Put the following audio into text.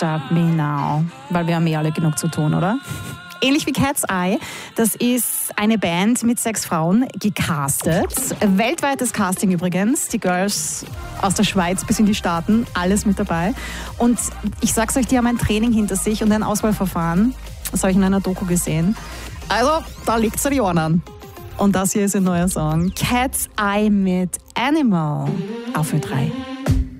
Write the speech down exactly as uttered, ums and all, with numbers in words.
Stop Me Now, weil wir haben eh alle genug zu tun, oder? Ähnlich wie Cat's Eye, das ist eine Band mit sechs Frauen, gecastet. Weltweites Casting übrigens, die Girls aus der Schweiz bis in die Staaten, alles mit dabei. Und ich sag's euch, die haben ein Training hinter sich und ein Auswahlverfahren. Das habe ich in einer Doku gesehen. Also, da liegt's an die Ohren an. Und das hier ist ein neuer Song. Cat's Eye mit Animal auf Ö drei.